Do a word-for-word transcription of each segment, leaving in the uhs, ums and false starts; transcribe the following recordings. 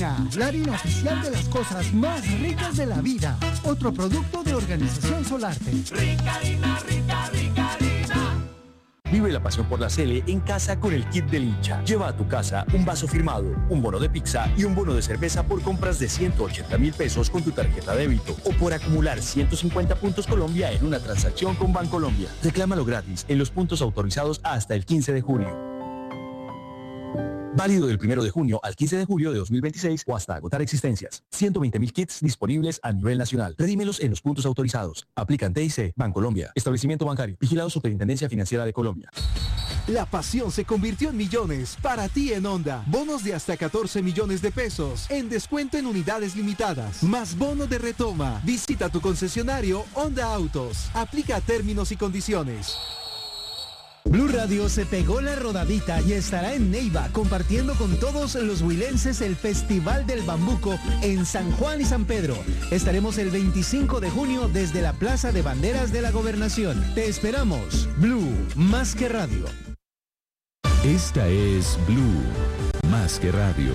Harina, la harina oficial de las cosas más ricas de la vida. Otro producto de Organización Solarte. Rica harina, rica, rica harina. Vive la pasión por la Sele en casa con el kit del hincha. Lleva a tu casa un vaso firmado, un bono de pizza y un bono de cerveza por compras de ciento ochenta mil pesos con tu tarjeta débito o por acumular ciento cincuenta puntos Colombia en una transacción con Bancolombia. Reclámalo gratis en los puntos autorizados hasta el quince de junio. Válido del primero de junio al quince de julio de dos mil veintiséis o hasta agotar existencias. ciento veinte mil kits disponibles a nivel nacional. Redímelos en los puntos autorizados. Aplican T I C, Bancolombia. Establecimiento bancario. Vigilado Superintendencia Financiera de Colombia. La pasión se convirtió en millones para ti en Honda. Bonos de hasta catorce millones de pesos en descuento en unidades limitadas. Más bono de retoma. Visita tu concesionario Honda Autos. Aplica términos y condiciones. Blue Radio se pegó la rodadita y estará en Neiva compartiendo con todos los huilenses el Festival del Bambuco en San Juan y San Pedro. Estaremos el veinticinco de junio desde la Plaza de Banderas de la Gobernación. Te esperamos. Blue, más que radio. Esta es Blue, más que radio.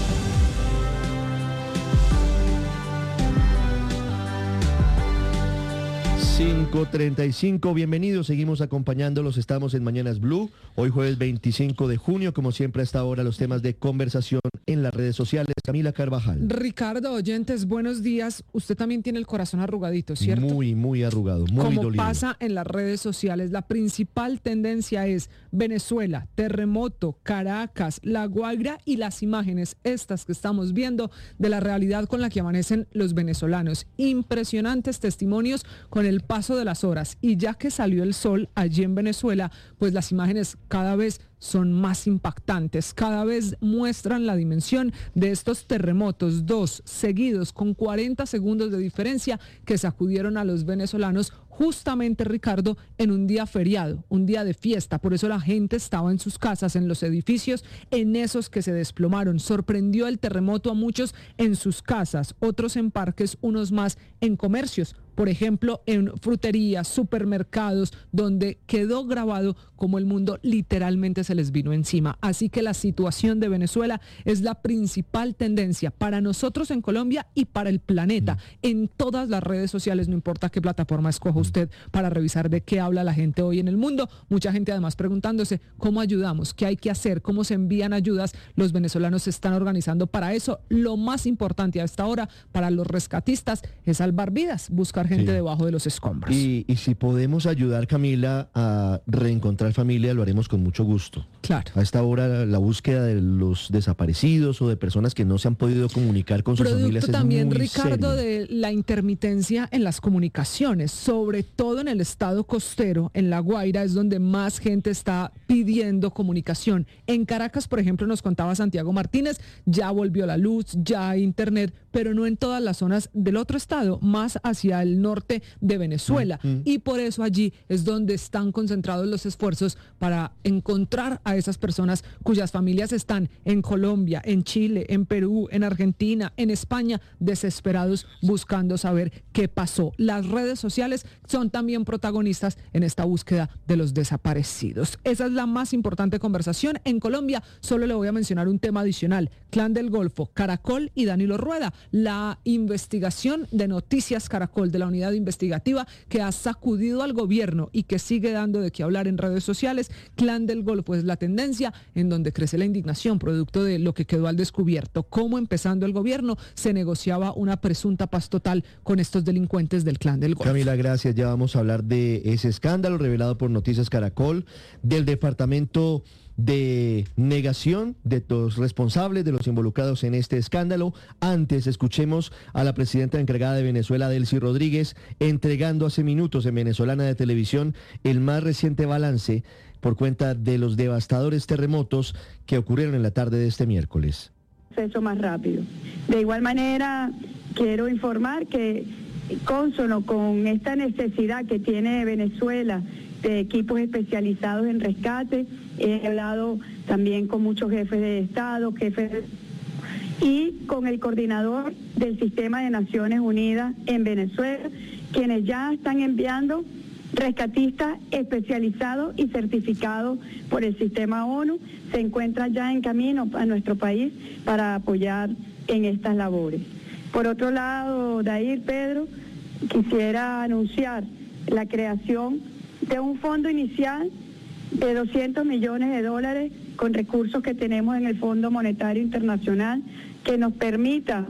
cinco treinta y cinco, bienvenidos, seguimos acompañándolos, estamos en Mañanas Blue, hoy jueves veinticinco de junio, como siempre a esta hora los temas de conversación en las redes sociales. Camila Carvajal. Ricardo, oyentes, buenos días, usted también tiene el corazón arrugadito, ¿cierto? Muy, muy arrugado, muy Como dolido. pasa en las redes sociales, la principal tendencia es Venezuela, terremoto, Caracas, La Guaira y las imágenes, estas que estamos viendo, de la realidad con la que amanecen los venezolanos. Impresionantes testimonios con el paso de las horas, y ya que salió el sol allí en Venezuela, pues las imágenes cada vez son más impactantes, cada vez muestran la dimensión de estos terremotos, dos seguidos con cuarenta segundos de diferencia que sacudieron a los venezolanos justamente, Ricardo, en un día feriado, un día de fiesta. Por eso la gente estaba en sus casas, en los edificios, en esos que se desplomaron. Sorprendió el terremoto a muchos en sus casas, otros en parques, unos más en comercios. Por ejemplo, en fruterías, supermercados, donde quedó grabado como el mundo literalmente se les vino encima. Así que la situación de Venezuela es la principal tendencia para nosotros en Colombia y para el planeta. En todas las redes sociales, no importa qué plataforma escoja usted para revisar de qué habla la gente hoy en el mundo. Mucha gente además preguntándose cómo ayudamos, qué hay que hacer, cómo se envían ayudas. Los venezolanos se están organizando para eso. Lo más importante a esta hora para los rescatistas es salvar vidas, buscar gente sí. debajo de los escombros. Y, y si podemos ayudar, Camila, a reencontrar familia, lo haremos con mucho gusto. Claro. A esta hora la búsqueda de los desaparecidos o de personas que no se han podido comunicar con sus Producto familias es también, muy Ricardo, serio. de la intermitencia en las comunicaciones, sobre todo en el estado costero, en La Guaira, es donde más gente está pidiendo comunicación. En Caracas, por ejemplo, nos contaba Santiago Martínez, ya volvió la luz, ya hay internet, pero no en todas las zonas del otro estado, más hacia el norte de Venezuela. Mm, mm. Y por eso allí es donde están concentrados los esfuerzos para encontrar a esas personas cuyas familias están en Colombia, en Chile, en Perú, en Argentina, en España, desesperados buscando saber qué pasó. Las redes sociales son también protagonistas en esta búsqueda de los desaparecidos. Esa es la más importante conversación. En Colombia solo le voy a mencionar un tema adicional: Clan del Golfo, Caracol y Danilo Rueda. La investigación de Noticias Caracol, de la unidad investigativa que ha sacudido al gobierno y que sigue dando de qué hablar en redes sociales. Clan del Golfo es la tendencia en donde crece la indignación producto de lo que quedó al descubierto, cómo empezando el gobierno se negociaba una presunta paz total con estos delincuentes del Clan del Golfo. Camila, gracias. Ya vamos a hablar de ese escándalo revelado por Noticias Caracol, del departamento de negación de los responsables, de los involucrados en este escándalo. Antes, escuchemos a la presidenta encargada de Venezuela, Delcy Rodríguez, entregando hace minutos en Venezolana de Televisión el más reciente balance por cuenta de los devastadores terremotos que ocurrieron en la tarde de este miércoles. Proceso más rápido. De igual manera, quiero informar que, cónsono con esta necesidad que tiene Venezuela de equipos especializados en rescate, he hablado también con muchos jefes de Estado, jefes de... y con el coordinador del Sistema de Naciones Unidas en Venezuela, quienes ya están enviando rescatistas especializados y certificados por el sistema ONU se encuentran ya en camino a nuestro país para apoyar en estas labores. Por otro lado, Dair, Pedro, quisiera anunciar la creación de un fondo inicial de doscientos millones de dólares con recursos que tenemos en el Fondo Monetario Internacional que nos permita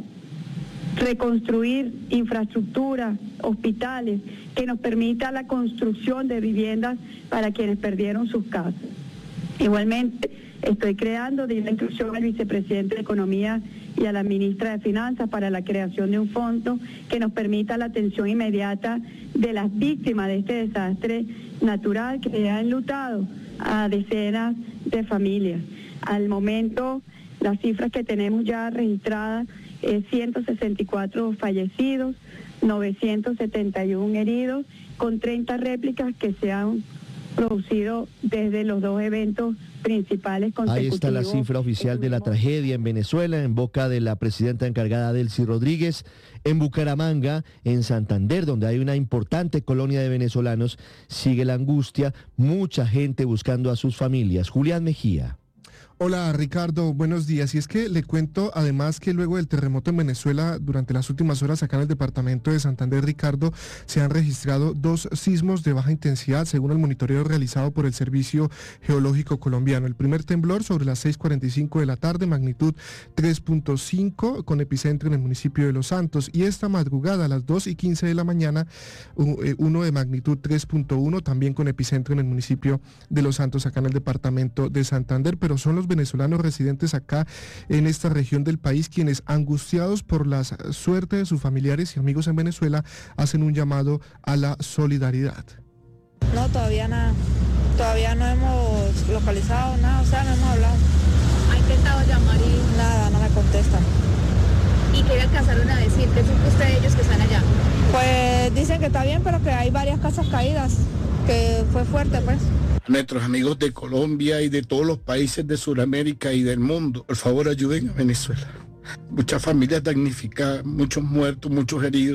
reconstruir infraestructura, hospitales, que nos permita la construcción de viviendas para quienes perdieron sus casas. Igualmente, estoy creando, di la instrucción al vicepresidente de Economía y a la ministra de Finanzas para la creación de un fondo que nos permita la atención inmediata de las víctimas de este desastre natural que ha enlutado a decenas de familias. Al momento, las cifras que tenemos ya registradas es ciento sesenta y cuatro fallecidos, novecientos setenta y uno heridos, con treinta réplicas que se han producido desde los dos eventos principales consecutivos. Ahí está la cifra oficial de la tragedia en Venezuela, en boca de la presidenta encargada Delcy Rodríguez. En Bucaramanga, en Santander, donde hay una importante colonia de venezolanos, sigue la angustia, mucha gente buscando a sus familias. Julián Mejía. Hola Ricardo, buenos días. Y es que le cuento además que luego del terremoto en Venezuela, durante las últimas horas acá en el departamento de Santander, Ricardo, se han registrado dos sismos de baja intensidad según el monitoreo realizado por el Servicio Geológico Colombiano. El primer temblor sobre las seis cuarenta y cinco de la tarde, magnitud tres punto cinco, con epicentro en el municipio de Los Santos. Y esta madrugada a las dos y quince de la mañana, uno de magnitud tres punto uno, también con epicentro en el municipio de Los Santos, acá en el departamento de Santander. Pero son los venezolanos residentes acá en esta región del país quienes, angustiados por la suerte de sus familiares y amigos en Venezuela, hacen un llamado a la solidaridad. No, todavía nada, todavía no hemos localizado nada, o sea, no hemos hablado. ¿Ha intentado llamar y...? Nada, no me contestan. ¿Y qué le alcanzaron a decir? ¿Qué supo usted de ellos que están allá? Pues dicen que está bien, pero que hay varias casas caídas, que fue fuerte, pues. Nuestros amigos de Colombia y de todos los países de Sudamérica y del mundo, por favor ayuden a Venezuela. Muchas familias damnificadas, muchos muertos, muchos heridos.